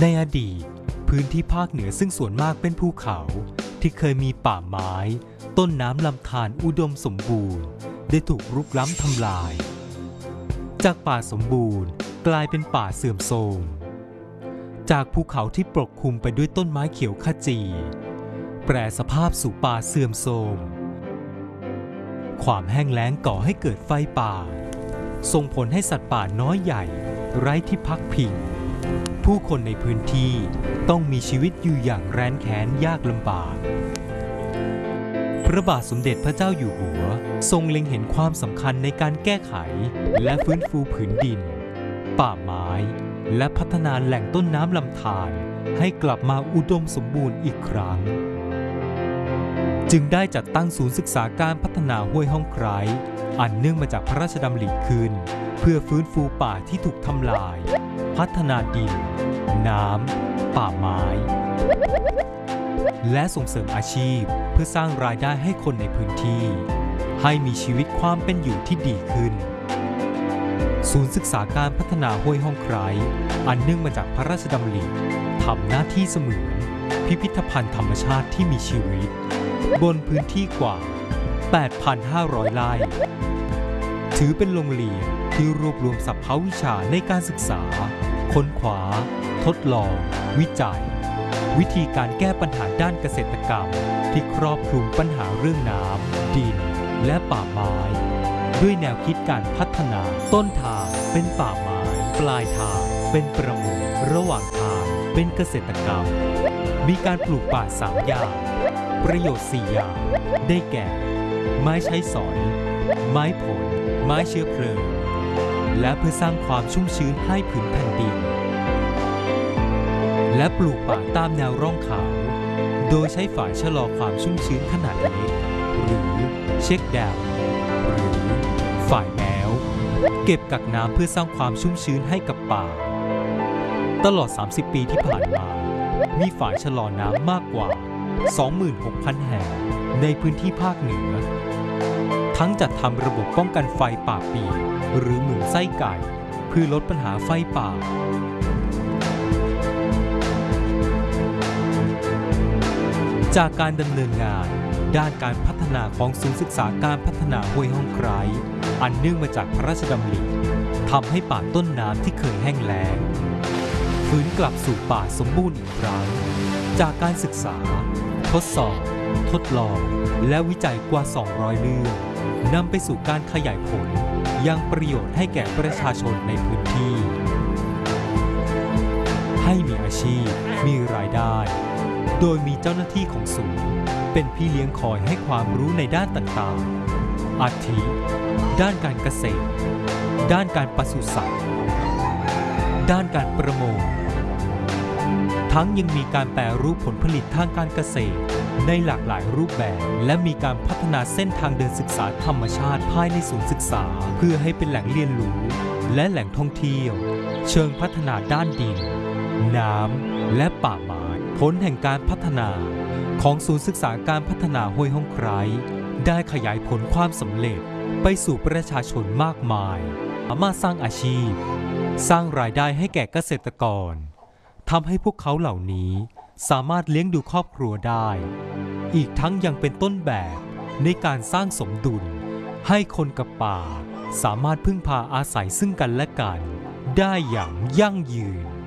ในอดีตพื้นที่ภาคเหนือซึ่งส่วนมากเป็นภูเขาที่เคยมีป่าไม้ต้นน้ำลำธารอุดมสมบูรณ์ได้ถูกรุกล้ำทำลายจากป่าสมบูรณ์กลายเป็นป่าเสื่อมโทรมจากภูเขาที่ปกคลุมไปด้วยต้นไม้เขียวขจีแปรสภาพสู่ป่าเสื่อมโทรมความแห้งแล้งก่อให้เกิดไฟป่าส่งผลให้สัตว์ป่าน้อยใหญ่ไร้ที่พักพิงผู้คนในพื้นที่ต้องมีชีวิตอยู่อย่างแร้นแค้นยากลำบากพระบาทสมเด็จพระเจ้าอยู่หัวทรงเล็งเห็นความสำคัญในการแก้ไขและฟื้นฟูผืนดินป่าไม้และพัฒนาแหล่งต้นน้ำลำธารให้กลับมาอุดมสมบูรณ์อีกครั้งจึงได้จัดตั้งศูนย์ศึกษาการพัฒนาห้วยห้องไคร้อันเนื่องมาจากพระราชดำริขึ้นเพื่อฟื้นฟูป่าที่ถูกทำลายพัฒนาดินน้ำป่าไม้และส่งเสริมอาชีพเพื่อสร้างรายได้ให้คนในพื้นที่ให้มีชีวิตความเป็นอยู่ที่ดีขึ้นศูนย์ศึกษาการพัฒนาห้วยห้องไคร้อันเนื่องมาจากพระราชดำริทำหน้าที่เสมือนพิพิธภัณฑ์ธรรมชาติที่มีชีวิตบนพื้นที่กว่า 8,500 ไร่ถือเป็นโรงเรียนที่รวบรวมสรรพวิชาในการศึกษาค้นคว้าทดลองวิจัยวิธีการแก้ปัญหาด้านเกษตรกรรมที่ครอบคลุมปัญหาเรื่องน้ำดินและป่าไม้ด้วยแนวคิดการพัฒนาต้นทางเป็นป่าไม้ปลายทางเป็นประมงระหว่างทางเป็นเกษตรกรรมมีการปลูกป่า3 อย่างประโยชน์4 อย่างได้แก่ไม้ใช้สอยไม้ผลไม้เชื้อเพลิงและเพื่อสร้างความชุ่มชื้นให้ผืนแผ่นดินและปลูกป่าตามแนวร่องเขาโดยใช้ฝายชะลอความชุ่มชื้นขนาดเล็กหรือเช็คแดมหรือฝายแมวเก็บกักน้ำเพื่อสร้างความชุ่มชื้นให้กับป่าตลอด30 ปีที่ผ่านมามีฝายชะลอน้ำมากกว่า 26,000 แห่งในพื้นที่ภาคเหนือทั้งจัดทำระบบป้องกันไฟป่าปีกหรือหมูไส้ไก่เพื่อลดปัญหาไฟป่าจากการดำเนินงานด้านการพัฒนาของศูนย์ศึกษาการพัฒนาห้วยห้องไคร้อันเนื่องมาจากพระราชดำริทำให้ป่าต้นน้ำที่เคยแห้งแล้งฟื้นกลับสู่ป่าสมบูรณ์อีกครั้งจากการศึกษาทดสอบทดลองและวิจัยกว่า200 เรื่องนำไปสู่การขยายผลยังประโยชน์ให้แก่ประชาชนในพื้นที่ให้มีอาชีพมีรายได้โดยมีเจ้าหน้าที่ของศูนย์เป็นพี่เลี้ยงคอยให้ความรู้ในด้านต่างๆอาทิด้านการเกษตรด้านการปศุสัตว์ด้านการประมงทั้งยังมีการแปรรูปผลผลิตทางการเกษตรในหลากหลายรูปแบบและมีการพัฒนาเส้นทางเดินศึกษาธรรมชาติภายในศูนย์ศึกษาเพื่อให้เป็นแหล่งเรียนรู้และแหล่งท่องเที่ยวเชิงพัฒนาด้านดินน้ำและป่าไม้ผลแห่งการพัฒนาของศูนย์ศึกษาการพัฒนาห้วยห้องไคร้ได้ขยายผลความสำเร็จไปสู่ประชาชนมากมายสามารถสร้างอาชีพสร้างรายได้ให้แก่เกษตรกรทำให้พวกเขาเหล่านี้สามารถเลี้ยงดูครอบครัวได้อีกทั้งยังเป็นต้นแบบในการสร้างสมดุลให้คนกับป่าสามารถพึ่งพาอาศัยซึ่งกันและกันได้อย่างยั่งยืน